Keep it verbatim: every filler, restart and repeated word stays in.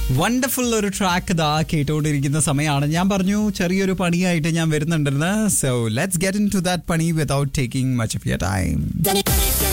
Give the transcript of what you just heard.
Wonderful ഒരു track ഇതാ കേട്ടോണ്ടിരിക്കുന്ന സമയമാണ്. ഞാൻ പറഞ്ഞു ചെറിയൊരു പണിയായിട്ട് ഞാൻ വരുന്നുണ്ടെന്ന്. So let's get in to that പണി without taking much of your time.